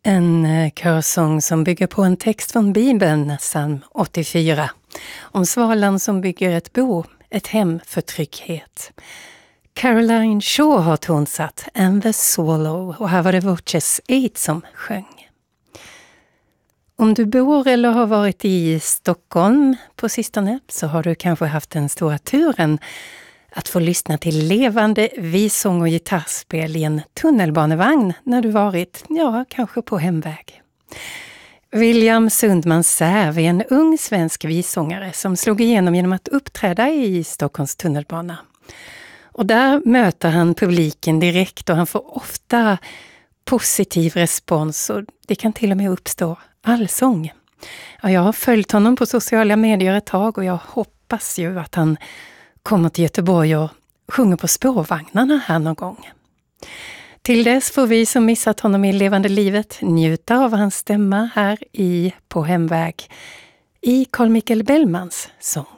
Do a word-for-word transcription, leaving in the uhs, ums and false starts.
En eh, körsång som bygger på en text från Bibeln, psalm åttiofyra. Om svalan som bygger ett bo, ett hem för trygghet. Caroline Shaw har tonsatt And the Swallow, och här var det Voices åtta som sjöng. Om du bor eller har varit i Stockholm på sistone så har du kanske haft den stora turen att få lyssna till levande vissång och gitarrspel i en tunnelbanevagn när du varit, ja, kanske på hemväg. William Sundman Säv är en ung svensk vissångare som slog igenom genom att uppträda i Stockholms tunnelbana. Och där möter han publiken direkt och han får ofta positiv respons och det kan till och med uppstå allsång. Ja, jag har följt honom på sociala medier ett tag och jag hoppas ju att han kommer till Göteborg och sjunger på spårvagnarna här någon gång. Till dess får vi som missat honom i levande livet njuta av hans stämma här i På hemväg i Carl Michael Bellmans sång.